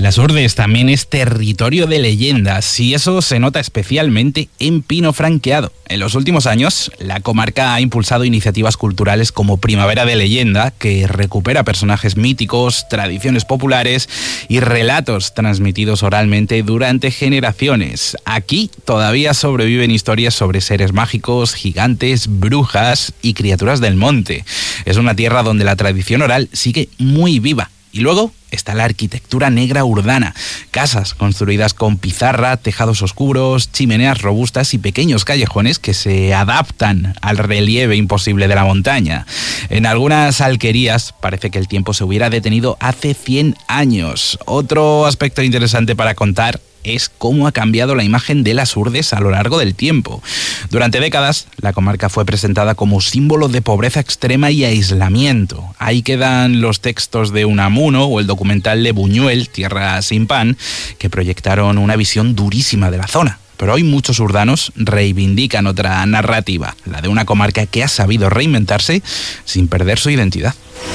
Las Urdes también es territorio de leyendas y eso se nota especialmente en Pino Franqueado. En los últimos años, la comarca ha impulsado iniciativas culturales como Primavera de Leyenda, que recupera personajes míticos, tradiciones populares y relatos transmitidos oralmente durante generaciones. Aquí todavía sobreviven historias sobre seres mágicos, gigantes, brujas y criaturas del monte. Es una tierra donde la tradición oral sigue muy viva. Y luego está la arquitectura negra urbana, casas construidas con pizarra, tejados oscuros, chimeneas robustas y pequeños callejones que se adaptan al relieve imposible de la montaña. En algunas alquerías parece que el tiempo se hubiera detenido hace 100 años. Otro aspecto interesante para contar es cómo ha cambiado la imagen de las Urdes a lo largo del tiempo. Durante décadas, la comarca fue presentada como símbolo de pobreza extrema y aislamiento. Ahí quedan los textos de Unamuno o el documental de Buñuel, Tierra sin pan, que proyectaron una visión durísima de la zona. Pero hoy muchos urdanos reivindican otra narrativa, la de una comarca que ha sabido reinventarse sin perder su identidad.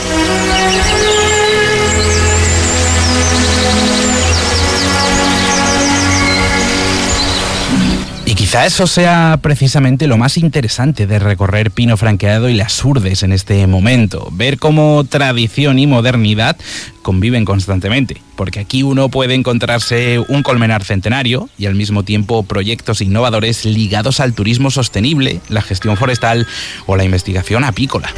Y quizá eso sea precisamente lo más interesante de recorrer Pino Franqueado y las Urdes en este momento, ver cómo tradición y modernidad conviven constantemente, porque aquí uno puede encontrarse un colmenar centenario y al mismo tiempo proyectos innovadores ligados al turismo sostenible, la gestión forestal o la investigación apícola.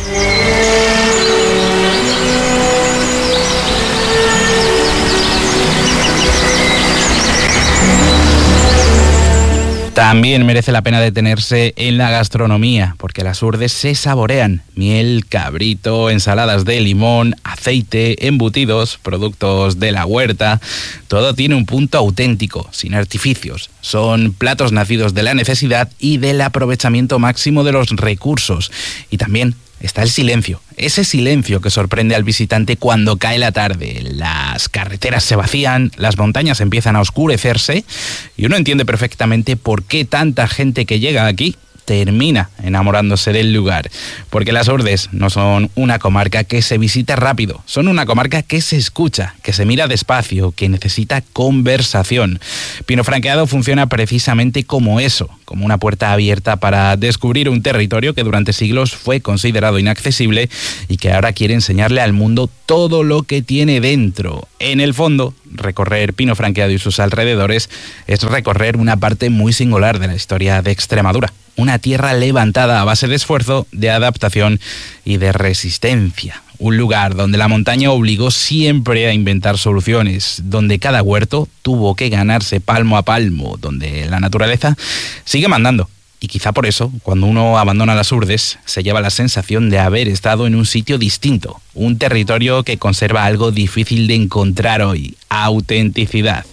También merece la pena detenerse en la gastronomía, porque las Urdes se saborean. Miel, cabrito, ensaladas de limón, aceite, embutidos, productos de la huerta. Todo tiene un punto auténtico, sin artificios. Son platos nacidos de la necesidad y del aprovechamiento máximo de los recursos. Y también está el silencio, ese silencio que sorprende al visitante cuando cae la tarde. Las carreteras se vacían, las montañas empiezan a oscurecerse y uno entiende perfectamente por qué tanta gente que llega aquí termina enamorándose del lugar, porque las Urdes no son una comarca que se visita rápido, son una comarca que se escucha, que se mira despacio, que necesita conversación. Pino Franqueado funciona precisamente como eso, como una puerta abierta para descubrir un territorio que durante siglos fue considerado inaccesible y que ahora quiere enseñarle al mundo todo lo que tiene dentro. En el fondo, recorrer Pino Franqueado y sus alrededores es recorrer una parte muy singular de la historia de Extremadura. Una tierra levantada a base de esfuerzo, de adaptación y de resistencia. Un lugar donde la montaña obligó siempre a inventar soluciones, donde cada huerto tuvo que ganarse palmo a palmo, donde la naturaleza sigue mandando. Y quizá por eso, cuando uno abandona las Urdes, se lleva la sensación de haber estado en un sitio distinto, un territorio que conserva algo difícil de encontrar hoy: autenticidad.